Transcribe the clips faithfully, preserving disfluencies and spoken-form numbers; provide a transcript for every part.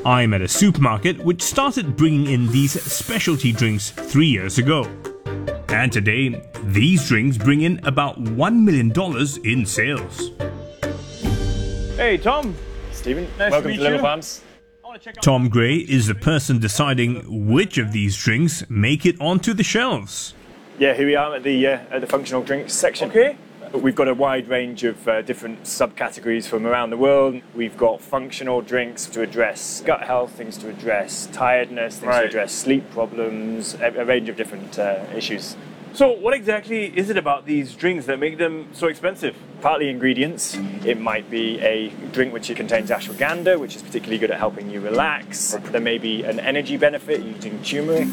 I'm at a supermarket which started bringing in these specialty drinks three years ago. And today, these drinks bring in about one million dollars in sales. Hey, Tom. Stephen, nice welcome to, to, meet to Little you. Farms. Tom Gray is the person deciding which of these drinks make it onto the shelves. Yeah, here we are at the uh, at the functional drinks section. Okay. We've got a wide range of uh, different subcategories from around the world. We've got functional drinks to address gut health, things to address tiredness, things right. to address sleep problems, a, a range of different uh, issues. So what exactly is it about these drinks that make them so expensive? Partly ingredients. It might be a drink which contains ashwagandha, which is particularly good at helping you relax. There may be an energy benefit using turmeric.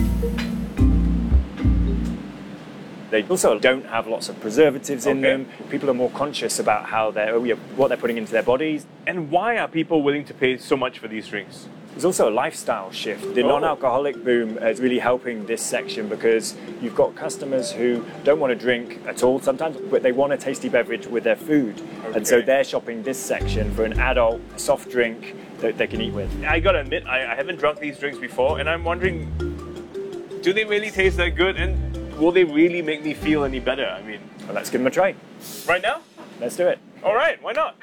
They also don't have lots of preservatives in Okay. them. People are more conscious about how they're, what they're putting into their bodies. And why are people willing to pay so much for these drinks? There's also a lifestyle shift. The Oh. non-alcoholic boom is really helping this section because you've got customers who don't want to drink at all sometimes, but they want a tasty beverage with their food. And so Okay. they're shopping this section for an adult soft drink that they can eat with. I gotta admit, I, I haven't drunk these drinks before, and I'm wondering, do they really taste that good? And will they really make me feel any better? I mean, Well, let's give them a try. right now? Let's do it. All right, why not?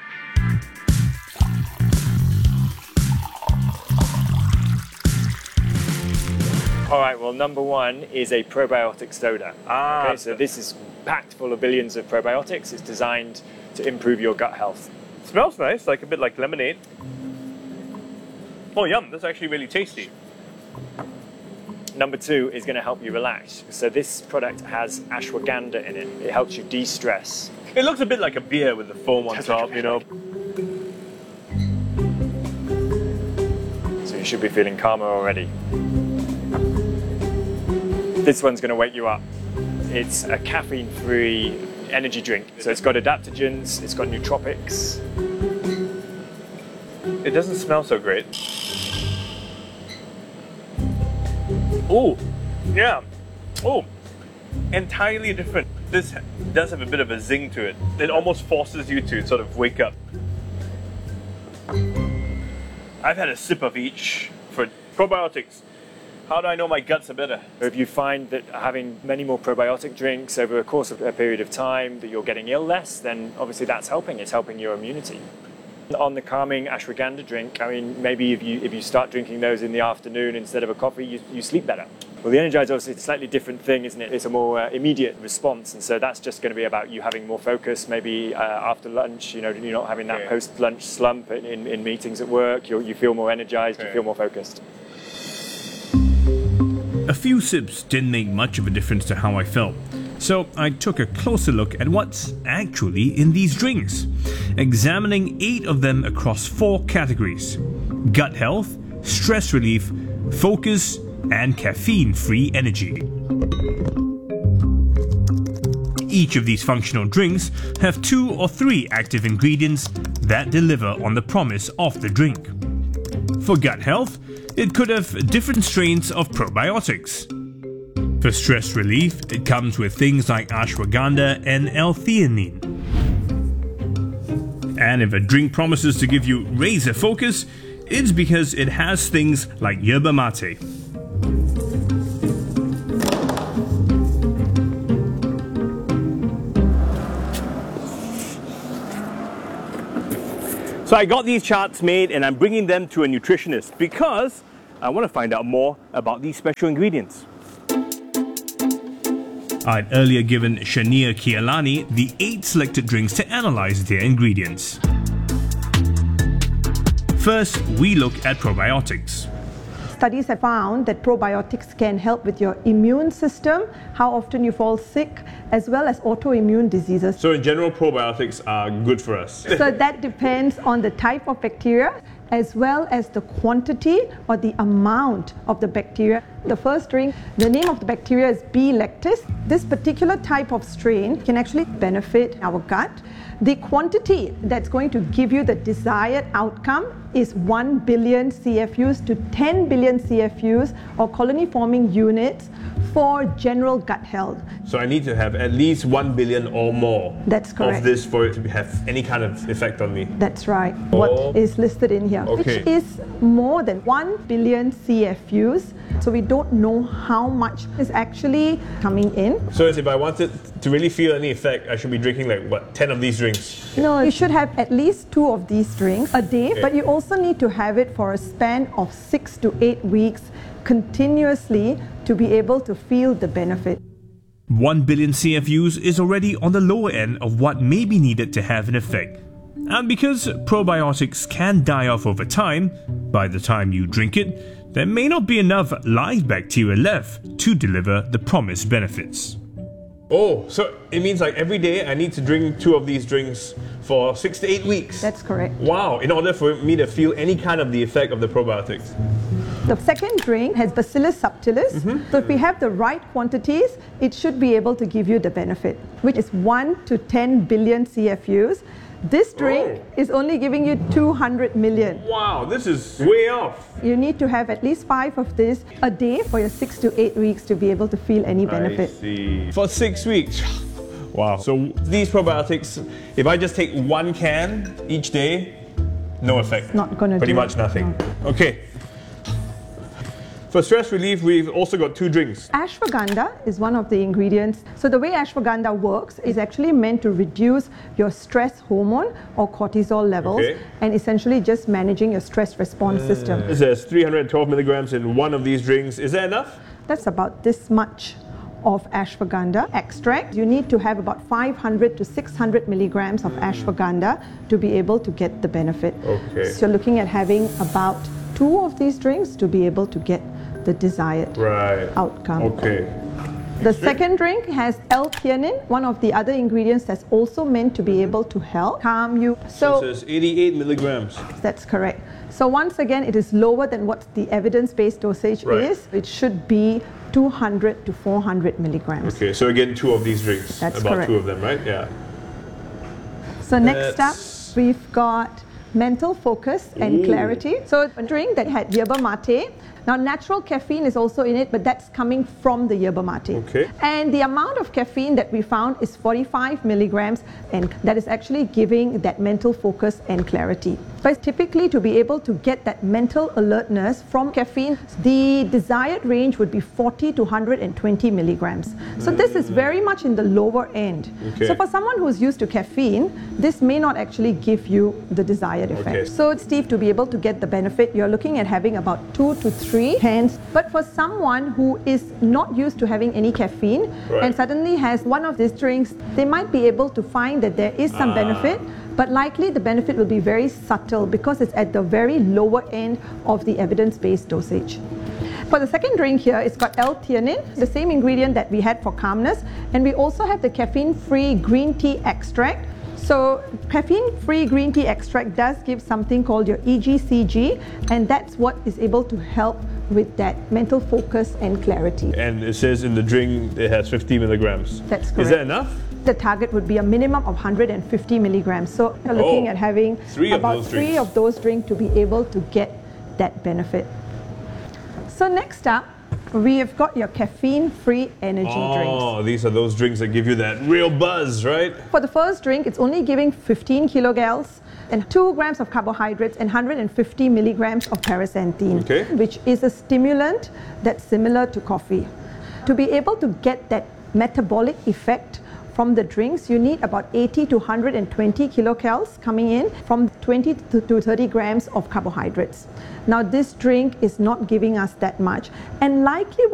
All right, well, number one is a probiotic soda. Ah, okay, so this is packed full of billions of probiotics. It's designed to improve your gut health. Smells nice, like a bit like lemonade. Oh, yum, that's actually really tasty. Number two is going to help you relax. So this product has ashwagandha in it. It helps you de-stress. It looks a bit like a beer with the foam on That's top, right. you know. So you should be feeling calmer already. This one's going to wake you up. It's a caffeine-free energy drink. So it's got adaptogens, it's got nootropics. It doesn't smell so great. Oh, yeah. Oh, entirely different. This does have a bit of a zing to it. It almost forces you to sort of wake up. I've had a sip of each for probiotics. How do I know my guts are better? If you find that having many more probiotic drinks over the course of a period of time that you're getting ill less, then obviously that's helping. It's helping your immunity. On the calming ashwagandha drink, I mean, maybe if you if you start drinking those in the afternoon instead of a coffee, you, you sleep better. Well, the Energize obviously is a slightly different thing, isn't it? It's a more uh, immediate response, and so that's just going to be about you having more focus. Maybe uh, after lunch, you know, you're not having that Okay. post-lunch slump in, in, in meetings at work. You're, you feel more energized. Okay. You feel more focused. A few sips didn't make much of a difference to how I felt, so I took a closer look at what's actually in these drinks, examining eight of them across four categories: gut health, stress relief, focus, and caffeine-free energy. Each of these functional drinks have two or three active ingredients that deliver on the promise of the drink. For gut health, it could have different strains of probiotics. For stress relief, it comes with things like ashwagandha and L-theanine. And if a drink promises to give you razor focus, it's because it has things like yerba mate. So I got these charts made and I'm bringing them to a nutritionist because I want to find out more about these special ingredients. I'd earlier given Shania Kialani the eight selected drinks to analyze their ingredients. First, we look at probiotics. Studies have found that probiotics can help with your immune system, how often you fall sick, as well as autoimmune diseases. So in general, probiotics are good for us. So that depends on the type of bacteria as well as the quantity or the amount of the bacteria. The first drink, the name of the bacteria is B. lactis. This particular type of strain can actually benefit our gut. The quantity that's going to give you the desired outcome is one billion C F Us to ten billion C F Us or colony forming units for general gut health. So I need to have at least one billion or more That's correct. of this for it to have any kind of effect on me. That's right. Oh. What is listed in here, Okay. which is more than one billion C F Us. So we don't know how much is actually coming in. So as if I wanted to really feel any effect, I should be drinking like what, ten of these drinks? No, you should have at least two of these drinks a day, Okay. but you also need to have it for a span of six to eight weeks continuously to be able to feel the benefit. one billion C F Us is already on the lower end of what may be needed to have an effect. And because probiotics can die off over time, by the time you drink it, there may not be enough live bacteria left to deliver the promised benefits. Oh, so it means like every day I need to drink two of these drinks for six to eight weeks. That's correct. Wow, in order for me to feel any kind of the effect of the probiotics. The second drink has Bacillus subtilis. Mm-hmm. So if we have the right quantities, it should be able to give you the benefit, which is one to ten billion C F Us. This drink Oh. is only giving you two hundred million. Wow, this is way off. You need to have at least five of this a day for your six to eight weeks to be able to feel any benefit. I see. For six weeks. Wow. So these probiotics, if I just take one can each day, no effect. not gonna Pretty do much it. nothing. Okay. For stress relief, we've also got two drinks. Ashwagandha is one of the ingredients. So the way ashwagandha works is actually meant to reduce your stress hormone or cortisol levels Okay. and essentially just managing your stress response system. It says three hundred twelve milligrams in one of these drinks. Is that enough? That's about this much of ashwagandha extract. You need to have about five hundred to six hundred milligrams of ashwagandha to be able to get the benefit. Okay. So you're looking at having about two of these drinks to be able to get the desired Right. outcome. Okay. The second drink has L-theanine, one of the other ingredients that's also meant to be able to help calm you. So So it says eighty-eight milligrams. that's correct. So once again, it is lower than what the evidence-based dosage Right. is. It should be two hundred to four hundred milligrams. Okay, so again, two of these drinks. That's About correct. two of them, right? Yeah. So next That's- up, we've got mental focus and Ooh. clarity. So a drink that had yerba mate. Now natural caffeine is also in it, but that's coming from the yerba mate. Okay. And the amount of caffeine that we found is forty-five milligrams, and that is actually giving that mental focus and clarity. But typically to be able to get that mental alertness from caffeine, the desired range would be forty to one hundred twenty milligrams. So this is very much in the lower end. Okay. So for someone who's used to caffeine, this may not actually give you the desired effect. Okay. So Steve, to be able to get the benefit, you're looking at having about two to three cans. But for someone who is not used to having any caffeine Right. and suddenly has one of these drinks, they might be able to find that there is some Ah. benefit, but likely the benefit will be very subtle because it's at the very lower end of the evidence-based dosage. For the second drink here, it's got L-theanine, the same ingredient that we had for calmness, and we also have the caffeine-free green tea extract. So caffeine-free green tea extract does give something called your E G C G, and that's what is able to help with that mental focus and clarity. And it says in the drink it has fifty milligrams. That's Is correct. that enough? The target would be a minimum of one hundred fifty milligrams. So you're looking Oh, at having three of about those three drinks. of those drinks to be able to get that benefit. So next up, we have got your caffeine-free energy drinks. Oh, these are those drinks that give you that real buzz, right? For the first drink, it's only giving fifteen kilocalories and two grams of carbohydrates and one hundred fifty milligrams of paraxanthine, Okay. which is a stimulant that's similar to coffee. To be able to get that metabolic effect from the drinks, you need about eighty to one hundred twenty kilocalories coming in from twenty to thirty grams of carbohydrates. Now, this drink is not giving us that much, and likely